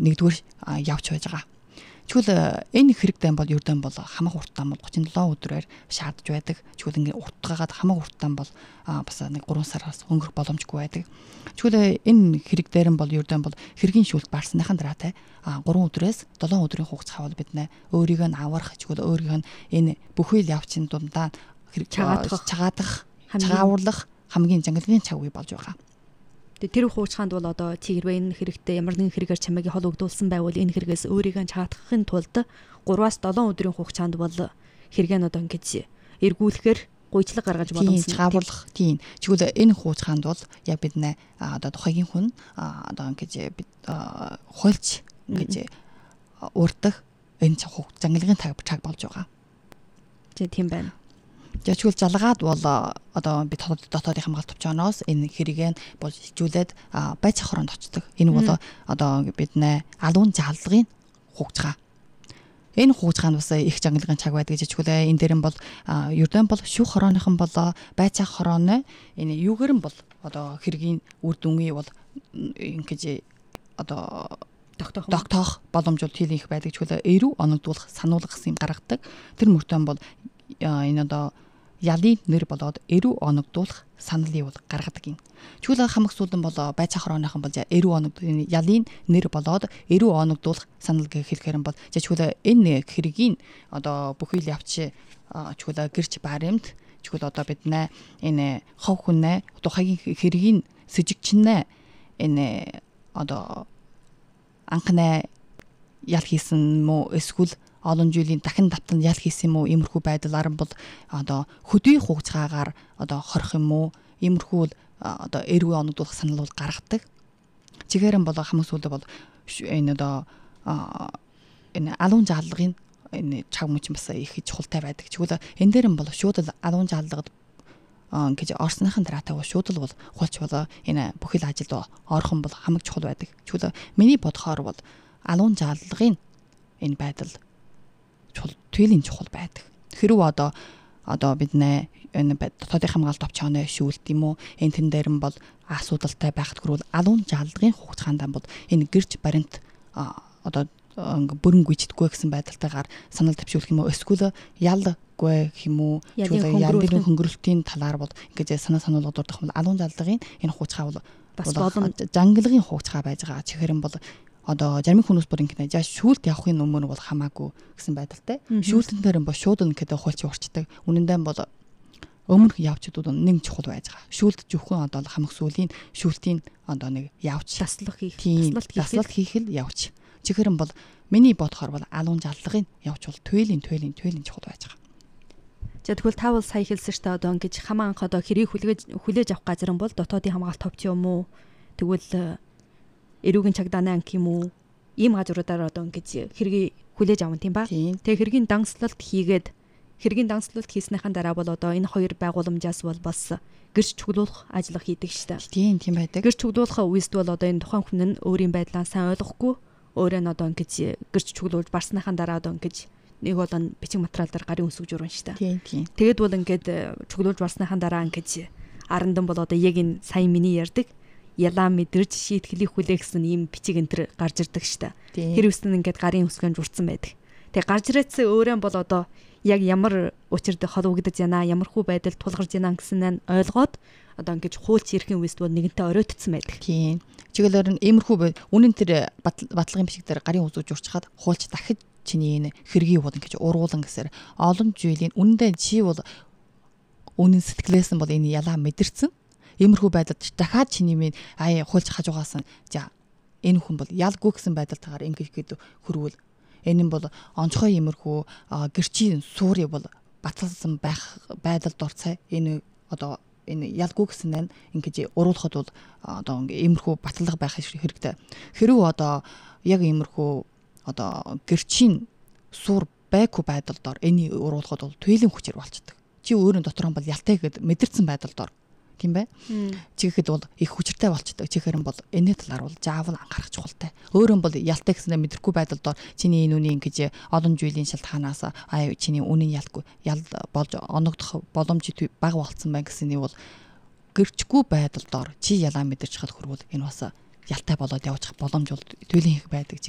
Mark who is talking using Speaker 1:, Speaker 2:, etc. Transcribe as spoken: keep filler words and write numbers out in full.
Speaker 1: нэгдүгээр явж байж байгаа. Чүл энэ хэрэгтэй бол ердөө бол хамаг хурдтан бол тридцать seven өдрөөр шаардж байдаг. Чүл ингээ уртгагаад хамаг хурдтан бол бас нэг three сараас өнгөрөх боломжгүй байдаг. Чүл энэ хэрэг дээр нь бол ердөө бол хэргийн шүүлт барсныхан дараатай three өдрөөс seven өдрийн хугацаа хавал бид нэ өөрийгөө нь аврах чүл өөрийнх нь энэ бүхий л явцын дундаа хэрэг чагаадах чагааруулах хамгийн жангилгын цаг үе болж байгаа.
Speaker 2: Тэр хуучхаанд бол одоо цэгэрвэ энэ хэрэгтэй ямар нэгэн хэрэгээр чамайг хол өгдүүлсэн байвал энэ хэрэгээс өөрийгөө чагаадахын тулд three-аас seven өдрийн хугацаанд бол хэрэгээ нь одоо ингэж эргүүлэхээр гуйчлаг гаргаж боломжтой.
Speaker 1: Чагааруулах тийм. Чигвэл энэ хуучхаанд бол яг бид нэ одоо тухайгийн хүн одоо ингэж бид хуульч ингэж урдах энэ жангилгын цаг болж байгаа.
Speaker 2: Тийм байна.
Speaker 1: Жишүүл жалгаад бол одоо бид дотоодын хамгаалт төвчөөноос энэ хэрэгээ бол хичүүлээд байцаа хороонд очдог. Энэ бол одоо бид нэ алуун жааллагын хугацаа. Энэ хугацаанд бас их жангилгын цаг байдаг гэж хэлээ. Энэ дээр нь бол ердөө бол шүүх хорооныхан бол байцаа хорооны энэ юугээр нь бол одоо хэргийн үр дүнгийн бол ингэж одоо тогтоох боломж бол хийх байдаг ч хэлээ. Эрүү оногдуулах сануулгах юм гаргадаг. Тэр мөртөө бол энэ одоо ялын нэр болоод эрүү оногдуулах саналыг бол гаргадаг юм. Чүлээ хамаг сүүлэн бол байцаа хорооныхан бол эрүү оногд ялын нэр болоод эрүү оногдуулах санал гэх хэлэхээр бол чүлээ энэ хэргийн одоо бүхий л явч чүлээ гэрч баримт чүлээ одоо бид нэ энэ хов хүнээ тухайгийн хэргийн сэжигчнээ энэ одоо анхнаа ял хийсэн мө эсвэл олон жилийн дахин давтан ял хийсэн юм уу иймэрхүү байдлаар бол одоо хөдөө хугацаагаар одоо хорих юм уу иймэрхүү одоо эрүү оногдуулах санал бол гаргадаг. Чигээр нь бол хамаг сүлд бол энэ одоо энэ алуун жааллагын энэ чаг мөч бас их чухалтай байдаг. Чигвэл энэ дээр нь бол шууд л алуун жааллагад гэж орсныхан дараатай бол шууд л бол хулч болоо энэ бүхэл ажилд орхон бол хамаг чухал байдаг. Чигвэл миний бодохоор бол алуун жааллагын энэ байдал чухал туйлын чухал байдаг. Хэрвээ одоо одоо бид нэ энэ дотоодын хамгаалалт төвчөөний шүүлт юм уу энэ тэн дээр нь бол асуудалтай байхад хүрвэл алуун жааллагын хугацаанд бол энэ гэрч баримт одоо бүрэн гүйцэтгэхгүй гэсэн байдалтайгаар санал тавьшуулах юм уу эсвэл ялгүй юм уу ялын хөнгөрөлтийн талаар бол ингэж санаа сануулга дурдах бол алуун жааллагын энэ хугацаа бол бас болон жангилгын хугацаа байж байгаа. Чихэр нь бол одоо зарим хүмүүс бүр ингэ жаа шүүлт явахын өмнө бол хамаагүй гэсэн байдалтай. Шүүлтэн дээр нь бол шууд ингээд хуульч урчдаг. Үнэндээ бол өмнөх явчдууд нэг чухал байж байгаа. Шүүлт зөвхөн одоо хамаг сүлийн шүүлтийн одоо нэг явч
Speaker 2: таслах хийх,
Speaker 1: таслалт хийх л явч. Чихэр нь бол миний бодохоор бол алуун жааллагын явч бол туйлын туйлын туйлын чухал байж байгаа.
Speaker 2: За тэгвэл та бол сая хэлсэн шүү дээ одоо ингэж хамаа анх одоо хэрийг хүлээж хүлээж авах газар нь бол дотоодын хамгаалалт товч юм уу? Тэгвэл эрүүгийн цагдааны анги юм уу? Ийм газруудаар одоо ингэж хэргийг хүлээж аван тийм ба. Тэгээ хэргийн дангслалт хийгээд хэргийн дангслалт хийснийхэн дараа бол одоо энэ хоёр байгууламжаас бол бас гэрч чөглүүлэх ажил хийдэг шүү дээ.
Speaker 1: Тийм тийм байдаг.
Speaker 2: Гэрч чөглүүлэх үеэд бол одоо энэ тухайн хүн нь өөрийн байдлаа сайн ойлгохгүй өөрөө нь одоо ингэж гэрч чөглүүлж барсныхан дараа одоо ингэж нэг бол бичиг материал дээр гарын үсгэж уран шүү дээ.
Speaker 1: Тийм тийм.
Speaker 2: Тэгээд бол ингээд чөглүүлж барсныхан дараа ингэж арандан бол одоо яг энэ сайн миний ярддаг ялаа мэдэрч шийтгэлийг хүлээгсэн ийм бичиг энтер гарч ирдэг штэ. Тэр үстэн ингээд гарын үсгэн журцсан байдаг. Тэгээ гарч ирээдсэн өөрөө бол одоо яг ямар учирд холвогдож яана, ямар хүү байдал тулгарч яана гэсэн нь ойлгоод одоо ингээд хуульч ирэхэн үст бол нэгэнтээ оройтцсан байдаг.
Speaker 1: Тийм. Чиглэлээр нь иймэрхүү үнэн тэр батлагын бичиг дээр гарын үсгэж журчхад хуульч дахиж чиний энэ хэргийг бол ингээд уруулан гэсээр олон жилийн үнэндээ чи бол үнэн сэтгэлээсэн бол энэ ялаа мэдэрсэн. Иймэрхүү байдалд дахиад чиний минь аа хуульч хажуугаас нь за энэ хүн бол ялгүй гэсэн байдалтайгаар ингэж гээд хөрвөл энэ нь бол онцгой иймэрхүү гэрчийн суурийг бол баталсан байх байдалд орцай энэ одоо энэ ялгүй гэсэн нь ингэж уруулахад бол одоо иймэрхүү батлага байх хэрэгтэй. Хэрвээ одоо яг иймэрхүү одоо гэрчийн суур байгүй байдалд ор энэ уруулахад бол туйлын хүчээр болцдог. Чи өөрөө дотор нь бол ялтай гэд мэдэрсэн байдалд ор тийм бай. Чихэхэд бол их хүчтэй болчдөг. Чихэр нь бол энэ талаар бол заавал анхаарах чухалтай. Өөрөө бол ялтай гэснээр мэдрэхгүй байдалд ор чиний энэ үний ингэж олон жилийн шалтгаанаас аа чиний үнийн ялгүй ял болж оногдох боломж бага болцсон байна гэсний бол гэрчгүй байдалд ор чи ялаа мэдэрч хад хөрвөл энэ бас ялтай болоод явж боломж бол туйлын их байдаг.